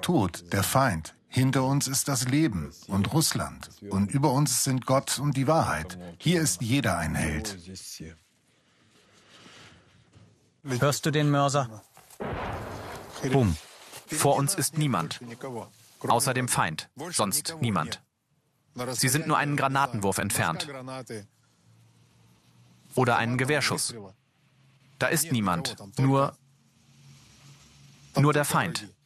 Tod, der Feind. Hinter uns ist das Leben und Russland. Und über uns sind Gott und die Wahrheit. Hier ist jeder ein Held. Hörst du den Mörser? Boom. Vor uns ist niemand. Außer dem Feind. Sonst niemand. Sie sind nur einen Granatenwurf entfernt. Oder einen Gewehrschuss. Da ist niemand. Nur der Feind.